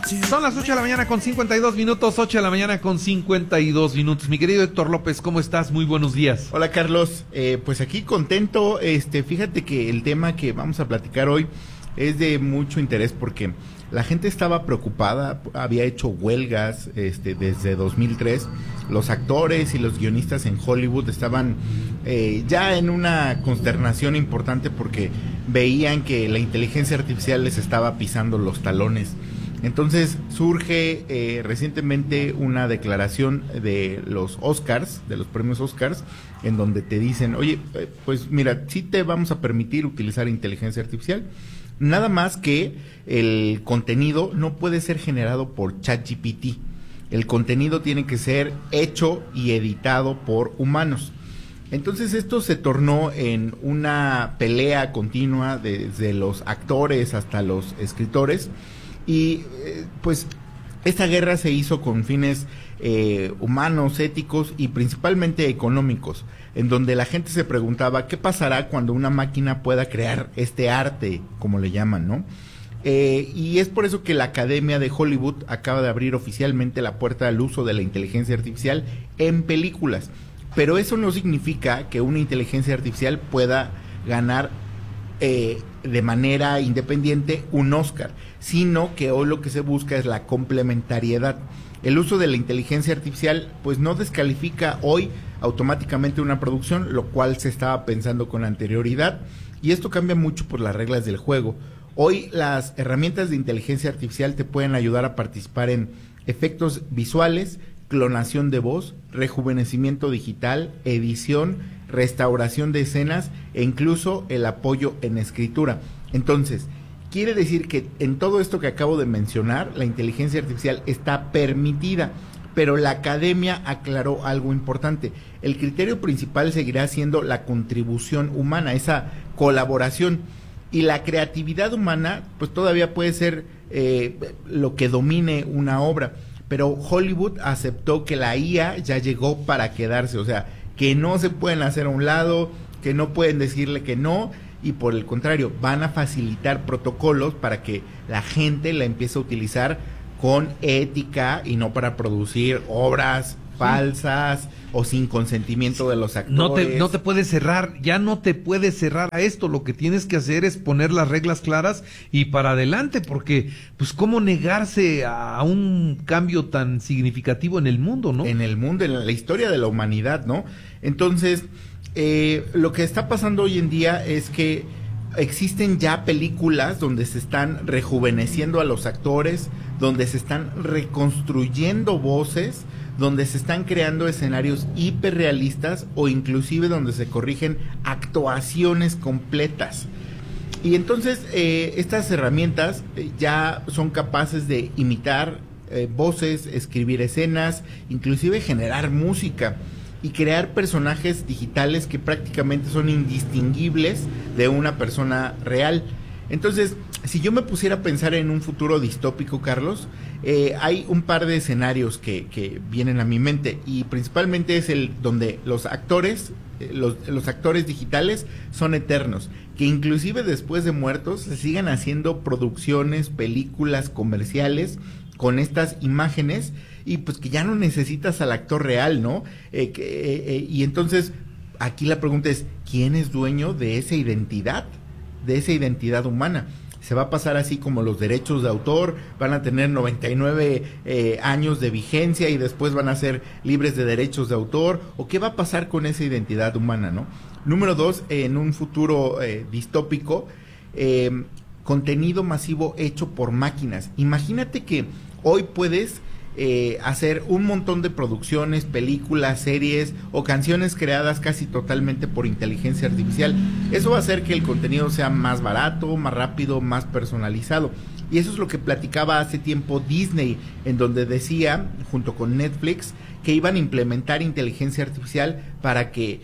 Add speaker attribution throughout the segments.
Speaker 1: Son las 8 de la mañana con 52 minutos, 8 de la mañana con 52 minutos. Mi querido Héctor López, ¿cómo estás? Muy buenos días.
Speaker 2: Hola Carlos, pues aquí contento, fíjate que el tema que vamos a platicar hoy es de mucho interés porque la gente estaba preocupada, había hecho huelgas desde 2003, los actores y los guionistas en Hollywood estaban ya en una consternación importante porque veían que la inteligencia artificial les estaba pisando los talones. Entonces surge recientemente una declaración de los Oscars, de los premios Oscars, en donde te dicen, oye, pues mira, sí te vamos a permitir utilizar inteligencia artificial, nada más que el contenido no puede ser generado por ChatGPT, el contenido tiene que ser hecho y editado por humanos. Entonces esto se tornó en una pelea continua desde los actores hasta los escritores. Y pues esta guerra se hizo con fines humanos, éticos y principalmente económicos, en donde la gente se preguntaba qué pasará cuando una máquina pueda crear este arte, como le llaman, ¿no? Y es por eso que la Academia de Hollywood acaba de abrir oficialmente la puerta al uso de la inteligencia artificial en películas, pero eso no significa que una inteligencia artificial pueda ganar de manera independiente un Oscar, sino que hoy lo que se busca es la complementariedad. El uso de la inteligencia artificial pues no descalifica hoy automáticamente una producción, lo cual se estaba pensando con anterioridad, y esto cambia mucho por las reglas del juego. Hoy las herramientas de inteligencia artificial te pueden ayudar a participar en efectos visuales, clonación de voz, rejuvenecimiento digital, edición, restauración de escenas e incluso el apoyo en escritura. Entonces, quiere decir que en todo esto que acabo de mencionar, la inteligencia artificial está permitida, pero la academia aclaró algo importante. El criterio principal seguirá siendo la contribución humana, esa colaboración, y la creatividad humana pues todavía puede ser lo que domine una obra, pero Hollywood aceptó que la IA ya llegó para quedarse, o sea, que no se pueden hacer a un lado, que no pueden decirle que no, y por el contrario, van a facilitar protocolos para que la gente la empiece a utilizar con ética y no para producir obras falsas o sin consentimiento de los actores.
Speaker 1: No te puedes cerrar, ya no te puedes cerrar a esto, lo que tienes que hacer es poner las reglas claras y para adelante, porque pues cómo negarse a un cambio tan significativo en el mundo, ¿no?
Speaker 2: En el mundo, en la historia de la humanidad, ¿no? Entonces, lo que está pasando hoy en día es que existen ya películas donde se están rejuveneciendo a los actores, donde se están reconstruyendo voces, donde se están creando escenarios hiperrealistas o inclusive donde se corrigen actuaciones completas. Y entonces estas herramientas ya son capaces de imitar voces, escribir escenas, inclusive generar música y crear personajes digitales que prácticamente son indistinguibles de una persona real. Entonces, si yo me pusiera a pensar en un futuro distópico, Carlos, hay un par de escenarios que vienen a mi mente y principalmente es el donde los actores, los actores digitales son eternos, que inclusive después de muertos se sigan haciendo producciones, películas, comerciales con estas imágenes y pues que ya no necesitas al actor real, ¿no? Y entonces aquí la pregunta es, ¿quién es dueño de esa identidad? De esa identidad humana. Se va a pasar así como los derechos de autor, van a tener 99 años de vigencia y después van a ser libres de derechos de autor, o qué va a pasar con esa identidad humana, ¿no? Número 2, en un futuro distópico, contenido masivo hecho por máquinas. Imagínate que hoy puedes hacer un montón de producciones, películas, series o canciones creadas casi totalmente por inteligencia artificial. Eso va a hacer que el contenido sea más barato, más rápido, más personalizado. Y eso es lo que platicaba hace tiempo Disney, en donde decía, junto con Netflix, que iban a implementar inteligencia artificial para que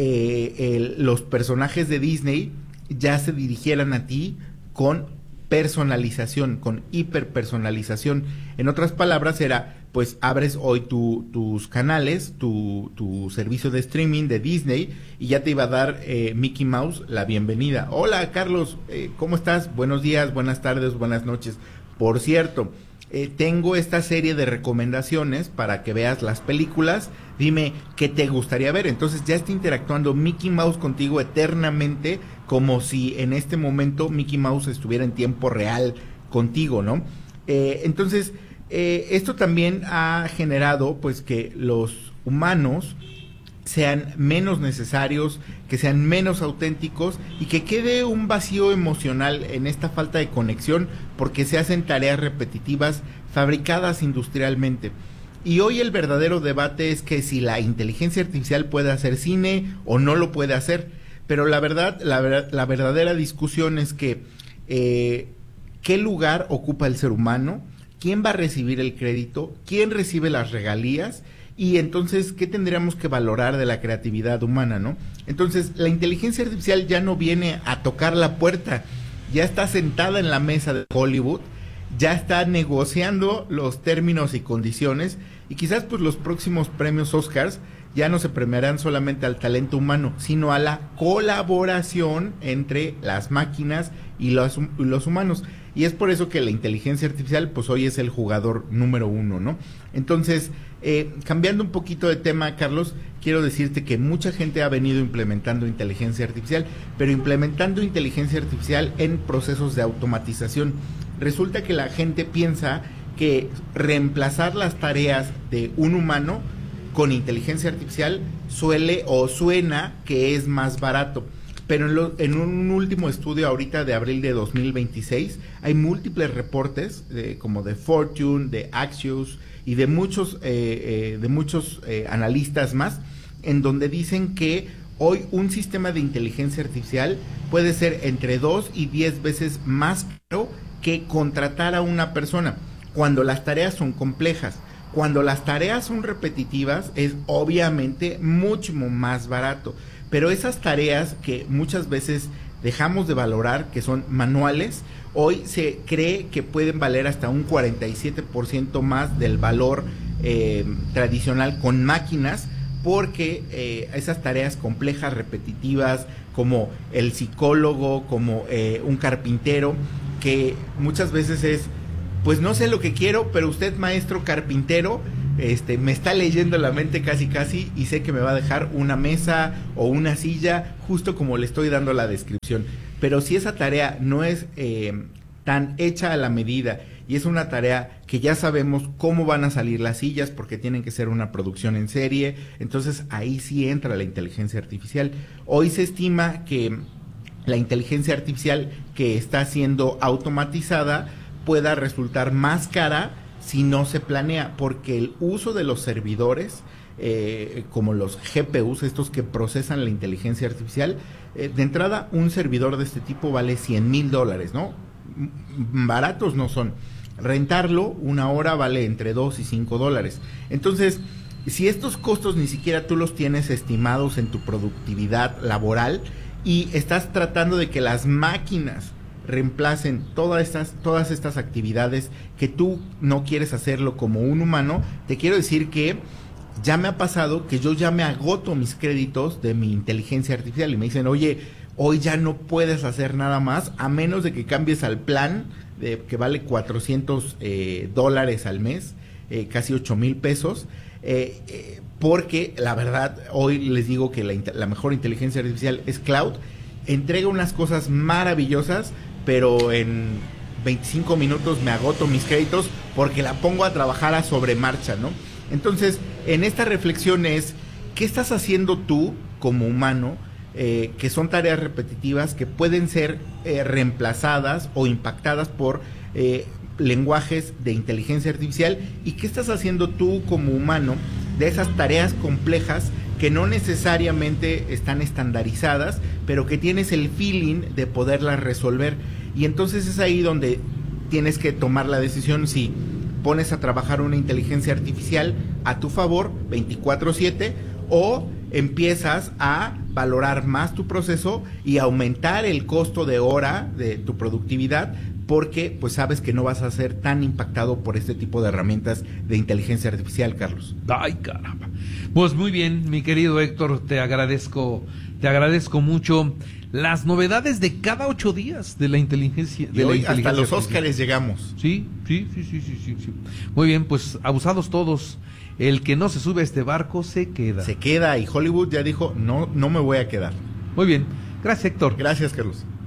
Speaker 2: los personajes de Disney ya se dirigieran a ti con personalización, con hiperpersonalización. En otras palabras era, pues abres hoy tus canales, tu servicio de streaming de Disney y ya te iba a dar Mickey Mouse la bienvenida. Hola Carlos, ¿cómo estás? Buenos días, buenas tardes, buenas noches. Por cierto, tengo esta serie de recomendaciones para que veas las películas, dime qué te gustaría ver. Entonces ya está interactuando Mickey Mouse contigo eternamente, como si en este momento Mickey Mouse estuviera en tiempo real contigo, ¿no? Entonces, esto también ha generado pues que los humanos sean menos necesarios, que sean menos auténticos y que quede un vacío emocional en esta falta de conexión porque se hacen tareas repetitivas fabricadas industrialmente. Y hoy el verdadero debate es que si la inteligencia artificial puede hacer cine o no lo puede hacer, pero la verdadera discusión es que ¿qué lugar ocupa el ser humano? ¿Quién va a recibir el crédito? ¿Quién recibe las regalías? Y entonces, ¿qué tendríamos que valorar de la creatividad humana, no? Entonces, la inteligencia artificial ya no viene a tocar la puerta, ya está sentada en la mesa de Hollywood, ya está negociando los términos y condiciones, y quizás pues los próximos premios Oscars ya no se premiarán solamente al talento humano, sino a la colaboración entre las máquinas y los humanos. Y es por eso que la inteligencia artificial pues hoy es el jugador número uno, ¿no? Entonces, cambiando un poquito de tema, Carlos, quiero decirte que mucha gente ha venido implementando inteligencia artificial, pero implementando inteligencia artificial en procesos de automatización. Resulta que la gente piensa que reemplazar las tareas de un humano con inteligencia artificial suena que es más barato. Pero en un último estudio ahorita de abril de 2026, hay múltiples reportes como de Fortune, de Axios y de muchos analistas más, en donde dicen que hoy un sistema de inteligencia artificial puede ser entre 2 y 10 veces más caro que contratar a una persona, cuando las tareas son complejas. Cuando las tareas son repetitivas, es obviamente mucho más barato. Pero esas tareas que muchas veces dejamos de valorar, que son manuales, hoy se cree que pueden valer hasta un 47% más del valor tradicional con máquinas, porque esas tareas complejas, repetitivas, como el psicólogo, como un carpintero, que muchas veces es, pues no sé lo que quiero, pero usted, maestro carpintero, me está leyendo la mente casi y sé que me va a dejar una mesa o una silla justo como le estoy dando la descripción. Pero si esa tarea no es tan hecha a la medida y es una tarea que ya sabemos cómo van a salir las sillas porque tienen que ser una producción en serie, entonces ahí sí entra la inteligencia artificial. Hoy se estima que la inteligencia artificial que está siendo automatizada pueda resultar más cara si no se planea, porque el uso de los servidores, como los GPUs, estos que procesan la inteligencia artificial, de entrada un servidor de este tipo vale $100,000, ¿no? Baratos no son. Rentarlo una hora vale entre $2 y $5. Entonces, si estos costos ni siquiera tú los tienes estimados en tu productividad laboral y estás tratando de que las máquinas reemplacen todas estas actividades que tú no quieres hacerlo como un humano, te quiero decir que ya me ha pasado que yo ya me agoto mis créditos de mi inteligencia artificial y me dicen, oye, hoy ya no puedes hacer nada más a menos de que cambies al plan que vale $400 al mes, casi 8,000 pesos, porque la verdad hoy les digo que la mejor inteligencia artificial es Cloud, entrega unas cosas maravillosas, pero en 25 minutos me agoto mis créditos porque la pongo a trabajar a sobremarcha, ¿no? Entonces, en esta reflexión es, ¿qué estás haciendo tú como humano? Que son tareas repetitivas que pueden ser reemplazadas o impactadas por lenguajes de inteligencia artificial. ¿Y qué estás haciendo tú como humano de esas tareas complejas que no necesariamente están estandarizadas, pero que tienes el feeling de poderlas resolver? Y entonces es ahí donde tienes que tomar la decisión si pones a trabajar una inteligencia artificial a tu favor 24/7 o empiezas a valorar más tu proceso y aumentar el costo de hora de tu productividad, porque pues sabes que no vas a ser tan impactado por este tipo de herramientas de inteligencia artificial, Carlos.
Speaker 1: Ay, caramba. Pues muy bien, mi querido Héctor, te agradezco Te agradezco mucho las novedades de cada 8 días de la inteligencia.
Speaker 2: Y hoy hasta los
Speaker 1: artificial.
Speaker 2: Óscares llegamos.
Speaker 1: Sí. Muy bien, pues abusados todos. El que no se sube a este barco se queda.
Speaker 2: Se queda y Hollywood ya dijo, no me voy a quedar.
Speaker 1: Muy bien. Gracias, Héctor.
Speaker 2: Gracias, Carlos.